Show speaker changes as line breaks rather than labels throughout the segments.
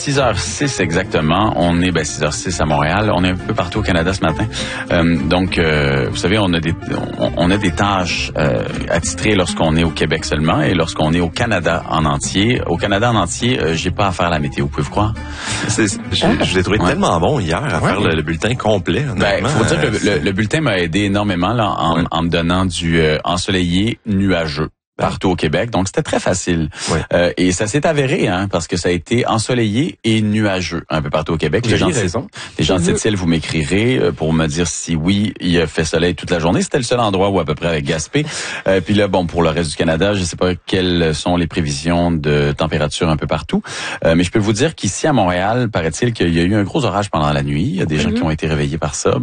6h06 exactement. On est 6h06 à Montréal. On est un peu partout au Canada ce matin. Donc, vous savez, on a des tâches attitrées lorsqu'on est au Québec seulement et lorsqu'on est au Canada en entier. Au Canada en entier, j'ai pas à faire la météo, pouvez-vous croire?
Je l'ai trouvé tellement bon hier à faire le bulletin complet.
Faut dire que le bulletin m'a aidé énormément là, en me donnant du ensoleillé, nuageux. Partout au Québec, donc c'était très facile. Et ça s'est avéré, parce que ça a été ensoleillé et nuageux un peu partout au Québec. Les gens de cette île, vous m'écrirez pour me dire si oui, il a fait soleil toute la journée. C'était le seul endroit où à peu près avec Gaspé. Puis là, pour le reste du Canada, je sais pas quelles sont les prévisions de température un peu partout, mais je peux vous dire qu'ici à Montréal, paraît-il qu'il y a eu un gros orage pendant la nuit. Il y a des gens qui ont été réveillés par ça.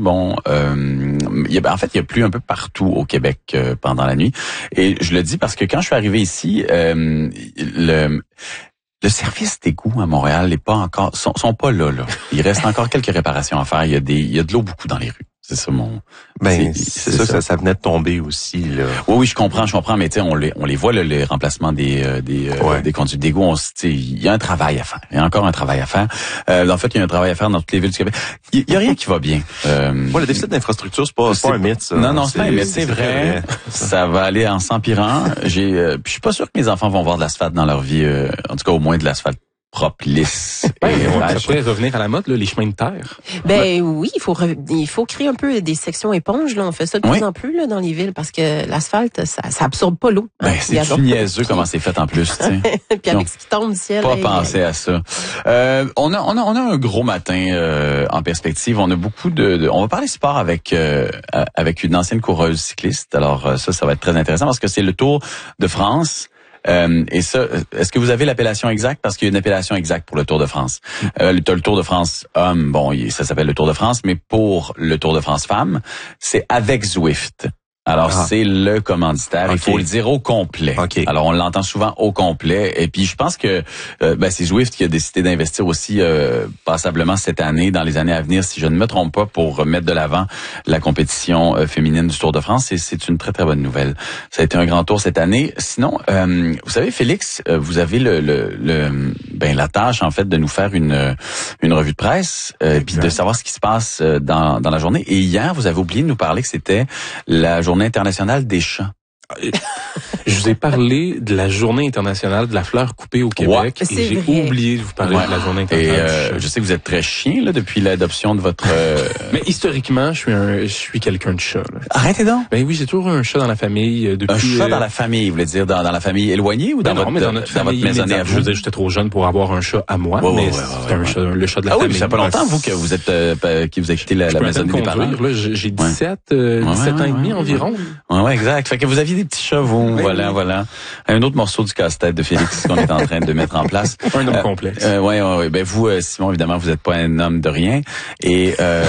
En fait, il y a plu un peu partout au Québec pendant la nuit. Et je le dis parce que quand je suis arrivé ici, le service d'égout à Montréal n'est pas encore, sont pas là. Il reste encore quelques réparations à faire. Il y a de l'eau beaucoup dans les rues. C'est ça
c'est ça. Ça venait de tomber aussi, là.
Oui, je comprends, mais tu sais, on les voit, là, les remplacements des conduites d'égout. Il y a un travail à faire. Il y a encore un travail à faire. En fait, il y a un travail à faire dans toutes les villes du Québec. Il y a rien qui va bien.
Le déficit d'infrastructure, c'est pas un mythe, ça.
Non, c'est pas un mythe, c'est vrai. Ça va aller en s'empirant. Puis je suis pas sûr que mes enfants vont voir de l'asphalte dans leur vie, en tout cas au moins de l'asphalte propre, lisse.
Ça pourrait revenir à la mode, là, les chemins de terre.
Oui, il faut créer un peu des sections éponges. Là, on fait ça de plus en plus là, dans les villes parce que l'asphalte, ça absorbe pas l'eau.
C'est tout niaiseux comment c'est fait en plus.
Puis avec ce qui tombe du ciel.
Pas penser à ça. On a un gros matin en perspective. On a beaucoup on va parler sport avec une ancienne coureuse cycliste. Alors ça va être très intéressant parce que c'est le Tour de France. Et ça, est-ce que vous avez l'appellation exacte? Parce qu'il y a une appellation exacte pour le Tour de France. Le Tour de France homme, ça s'appelle le Tour de France, mais pour le Tour de France femme, c'est avec Zwift. Alors, c'est le commanditaire. Il faut le dire au complet. Alors, on l'entend souvent au complet. Et puis, je pense que c'est Zwift qui a décidé d'investir aussi passablement cette année, dans les années à venir, si je ne me trompe pas, pour mettre de l'avant la compétition féminine du Tour de France. Et c'est une très, très bonne nouvelle. Ça a été un grand tour cette année. Sinon, vous savez, Félix, vous avez la tâche, en fait, de nous faire une revue de presse, puis de savoir ce qui se passe dans la journée. Et hier, vous avez oublié de nous parler que c'était la Journée internationale des chats.
Je vous ai parlé de la Journée internationale de la fleur coupée au Québec et j'ai oublié de vous parler de la Journée internationale du chat.
Je sais que vous êtes très chien là depuis l'adoption de votre.
Mais historiquement, je suis quelqu'un de chat. Là.
Arrêtez donc.
Oui, j'ai toujours un chat dans la famille depuis.
Un chat dans la famille, vous voulez dire dans la famille éloignée ou dans votre maisonnée à vous?
Je veux dire, j'étais trop jeune pour avoir un chat à moi, c'est un chat, le chat de la famille.
Ça fait pas longtemps vous que vous êtes qui vous avez quitté la maisonnée des parents.
J'ai 17 ans et demi environ.
Ouais, exact. Fait que vous aviez des petits chats, vous. Voilà. Un autre morceau du casse-tête de Félix qu'on est en train de mettre en place.
Un homme complexe.
Vous, Simon, évidemment, vous n'êtes pas un homme de rien. Et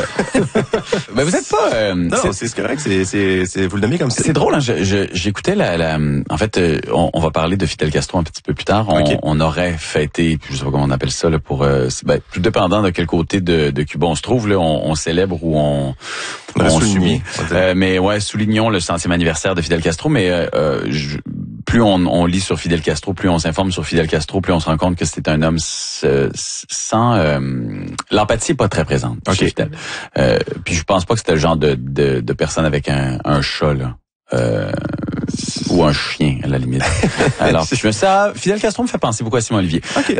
vous n'êtes pas.
Non, c'est correct. Vous le nommez comme ça.
C'est drôle. J'écoutais en fait, on va parler de Fidel Castro un petit peu plus tard. On aurait fêté, je sais pas comment on appelle ça là pour. Tout dépendant de quel côté de Cuba on se trouve là, on célèbre ou on subit. Soulignons le 100e anniversaire de Fidel Castro, mais plus on lit sur Fidel Castro, plus on s'informe sur Fidel Castro, plus on se rend compte que c'était un homme sans l'empathie est pas très présente chez Fidel. Puis je pense pas que c'était le genre de personne avec un chat là. Ou un chien à la limite. Alors, Fidel Castro me fait penser beaucoup à Simon Olivier.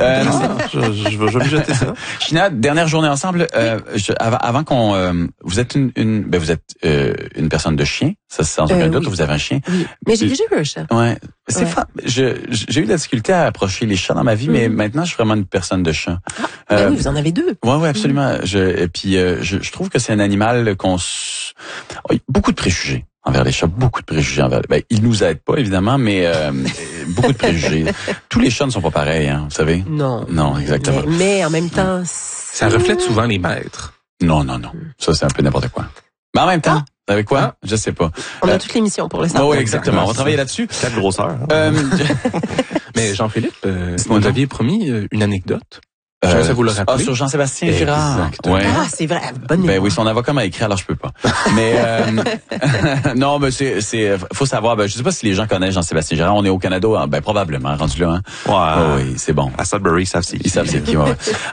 Je vais lui jeter ça.
China, dernière journée ensemble. Avant qu'on, vous êtes une personne de chien, ça sans aucun doute. Vous avez un chien.
Oui. Mais j'ai déjà eu un chat.
Ouais. J'ai eu de la difficulté à approcher les chats dans ma vie, mais maintenant je suis vraiment une personne de chat.
Oui, vous en avez deux.
Ouais, absolument. Je trouve que c'est un animal beaucoup de préjugés envers les chats, beaucoup de préjugés envers. Ils nous aident pas évidemment, mais beaucoup de préjugés. Tous les chats ne sont pas pareils, vous savez. Non, exactement.
Mais en même temps,
ça reflète souvent les maîtres.
Non. Ça c'est un peu n'importe quoi. Mais en même temps, avec quoi? Je sais pas.
On a toute l'émission pour l'instant.
Oui, exactement. On va travailler là-dessus.
Quelle grosseur.
Mais Jean-Philippe, vous aviez promis une anecdote. Ça vous le rappelez?
Sur Jean-Sébastien Girard.
Ouais. Ah, c'est vrai. Bonne idée.
Oui, son avocat m'a écrit, alors je peux pas. Mais non, mais faut savoir. Je sais pas si les gens connaissent Jean-Sébastien Girard. On est au Canada, probablement rendu là.
Ouais.
Oui, c'est bon.
À Sudbury, ils savent
c'est qui.